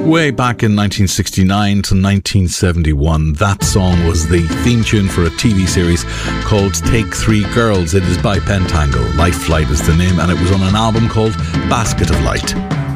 Way back in 1969 to 1971, that song was the theme tune for a TV series called Take Three Girls. It is by Pentangle. Light Flight is the name, and it was on an album called Basket of Light.